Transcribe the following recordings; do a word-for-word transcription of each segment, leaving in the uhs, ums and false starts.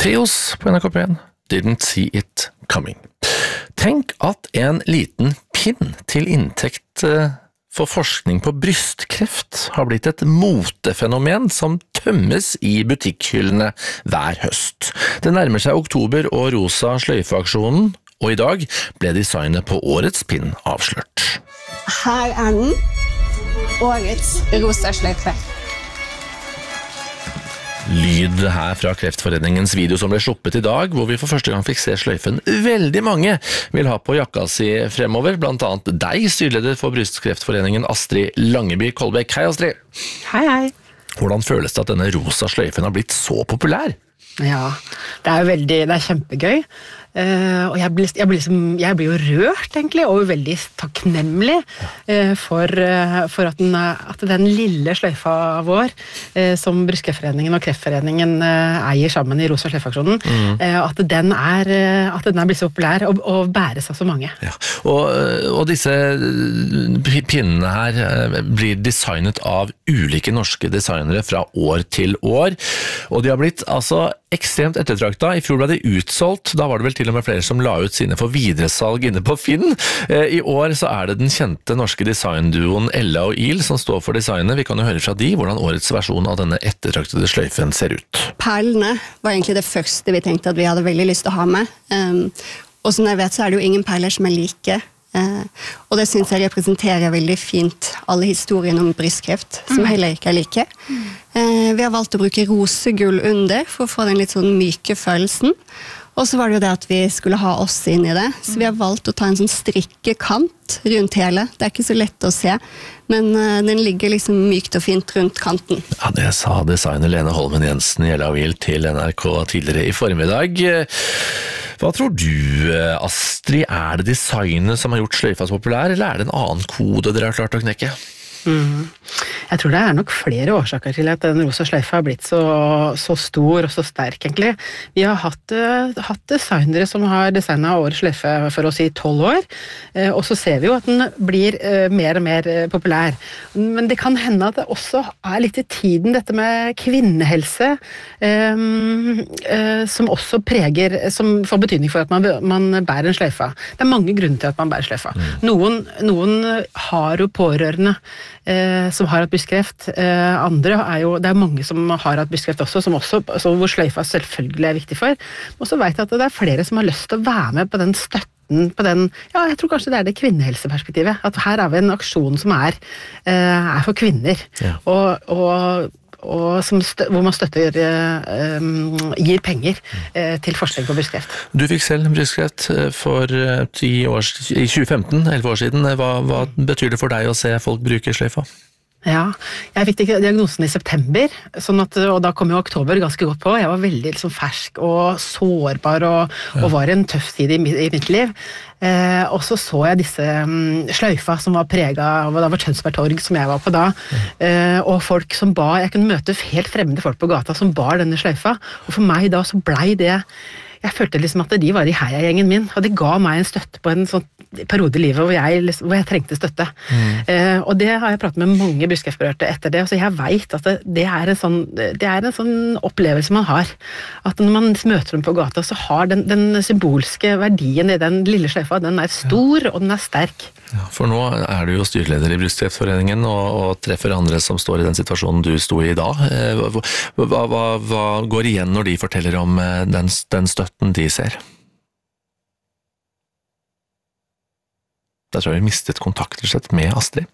Theos på N R K P en, Didn't See It Coming. Tenk at en liten pinn til inntekt for forskning på brystkreft har blitt et motefenomen som tømmes i butikkhyllene hver høst. Det nærmer seg oktober og rosa sløyfeaksjonen, og i dag ble designet på årets pinn avslørt. Her er den, årets rosa sløyfe. Lyd her fra Kreftforeningens video som ble sluppet i dag, hvor vi for første gang fikk se sløyfen veldig mange vil ha på jakka si fremover, blant annet deg, styreleder for Brystkreftforeningen Astrid Langeby Kolbæk. Hei Astrid! Hei, hei! Hvordan føles det at denne rosa sløyfen har blitt så populær? Ja, det er jo veldig, det er kjempegøy. Uh, og jeg blir, jeg, blir liksom, jeg blir jo rørt egentlig, og veldig takknemlig uh, for, uh, for at, den, at den lille sløyfa vår, uh, som Brystkreftforeningen og Kreftforeningen uh, eier sammen i Rosa sløyfeaksjonen, mm. uh, at, den er, uh, at den er blitt så populær og, og bæres av så mange. Ja. Og, og disse pinnene her uh, blir designet av ulike norske designere fra år til år, og de har blitt altså ekstremt ettertrakta. I fjor ble de utsolgt, da var det vel til og med flere som la ut sine for videresalg inne på Finn. I år så er det den kjente norske designduoen Ella og Il som står for designet. Vi kan jo høre fra de hvordan årets versjon av denne ettertraktede sløyfen ser ut. Perlene var egentlig det første vi tenkte at vi hadde veldig lyst til å ha med. Um, og som jeg vet så er det jo ingen perler som er like. Uh, og det synes jeg representerer veldig fint alle historiene om brystkreft, som heller ikke er like. Uh, vi har valgt å bruke rosegull under for å få den litt sånn myke følelsen. Og så var det jo det at vi skulle ha oss inn i det, så vi har valgt å ta en sånn strikkekant rundt hele. Det er ikke så lett å se, men uh, den ligger liksom mykt og fint rundt kanten. Ja, det sa designer Lene Holmen Jensen i Ella og Il til N R K tidligere i formiddag. Hva tror du, Astrid, er det designet som har gjort sløyfa så populær, eller er det en annen kode dere har klart å knekke? Mm. Jeg tror det er nok flere årsaker til at den rosa sløyfa har blitt så, så stor og så sterk egentlig. Vi har hatt, hatt designere som har designet årets sløyfe for oss i tolv år, og så ser vi jo at den blir mer og mer populær. Men det kan hende at det også er litt i tiden dette med kvinnehelse, um, uh, som også preger, som får betydning for at man, man bærer en sløyfa. Det er mange grunner til at man bærer sløyfa. Mm. Noen, noen har jo pårørende Eh, som har hatt brystkreft. Eh, andre er jo, det er mange som har hatt brystkreft også, som også, altså, hvor sløyfa selvfølgelig er viktig for. Og så vet jeg at det er flere som har lyst til å være med på den støtten, på den, ja, jeg tror kanskje det er det kvinnehelseperspektivet, at her har vi en aksjon som er, eh, er for kvinner. Ja. Og, og og som stø, hvor man støtter eh, um, gir penger eh, til forskning på brystkreft. Du fikk selv brystkreft for ti år, i tjue femten, elleve år siden. Hva, hva betyr det for deg å se folk bruke sløyfa? Ja, jeg fikk diagnosen i september, sånn at, og da kom jo oktober ganske godt på. Jeg var veldig liksom, fersk og sårbar, og, og var i en tøff tid i, i mitt liv. Eh, og så så jeg disse um, sløyfa som var preget av, det var Tønsberg Torg som jeg var på da, eh, og folk som ba, jeg kunne møte helt fremmede folk på gata som bar denne sløyfa, og for meg da så blei det, jeg følte liksom at de var i heiagjengen min, og det ga meg en støtte på en sånn periode i livet hvor jeg, hvor jeg trengte støtte. Mm. Eh, og det har jeg pratet med mange brystkreftberørte etter det, så jeg vet at det, det, er en sånn, det er en sånn opplevelse man har. At når man møter dem på gata, så har den, den symbolske verdien i den lille sløyfa, den er stor, ja. Og den er sterk. Ja, for nå er du jo styreleder i Brystkreftforeningen og, og treffer andre som står i den situasjonen du sto i da. Hva, hva, hva går igjen når de forteller om den, den støtten de ser? Da tror jeg vi mistet kontakt med Astrid.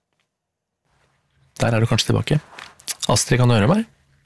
Der er du kanskje tilbake. Astrid, kan du høre meg?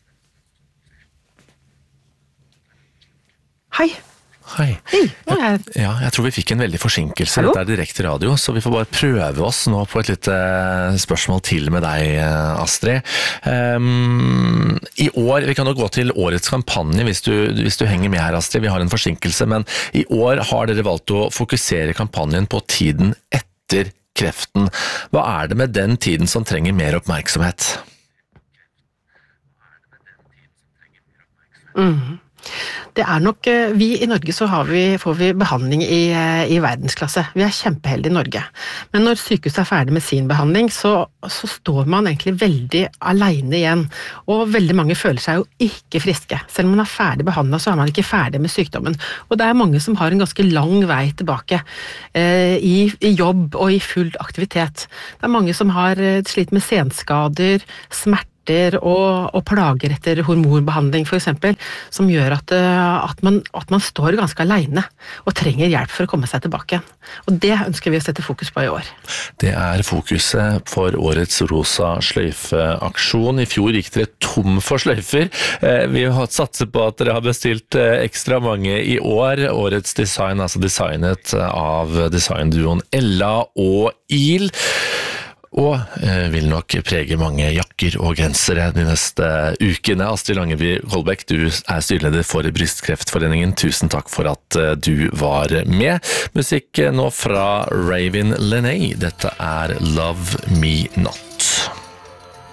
Hei. Hei. Hei. Jeg, ja, jeg tror vi fikk en veldig forsinkelse. Hallo? Dette er direkte radio, så vi får bare prøve oss nå på et lite spørsmål til med deg, Astrid. Um, I år, vi kan jo gå til årets kampanje hvis du, hvis du henger med her, Astrid. Vi har en forsinkelse, men i år har dere valgt å fokusere kampanjen på tiden etter kreften. Hva er det med den tiden som trenger mer oppmerksomhet? Mm. Det er nok, vi i Norge så har vi, får vi behandling i, i verdensklasse. Vi er kjempeheldige i Norge. Men når sykehuset er ferdig med sin behandling, så, så står man egentlig veldig alene igjen. Og veldig mange føler seg jo ikke friske. Selv om man er ferdig behandlet, så er man ikke ferdig med sykdommen. Og det er mange som har en ganske lang vei tilbake eh, i, i jobb og i full aktivitet. Det er mange som har slitt med senskader, smerte, Og, og plager etter hormonbehandling for eksempel, som gjør at, at, man, at man står ganske alene og trenger hjelp for å komme seg tilbake. Og det ønsker vi å sette fokus på i år. Det er fokuset for årets Rosa sløyfe-aksjon. I fjor gikk dere tom for sløyfer. Vi har satset på at dere har bestilt ekstra mange i år. Årets design, altså designet av designduoen Ella og Il. Og eh, vil nok prege mange jakker og gensere de neste ukene. Astrid Langeby Kolbekk, du er styreleder for Brystkreftforeningen. Tusen takk for at eh, du var med. Musikk nå fra Raven Lené. Dette er Love Me Not.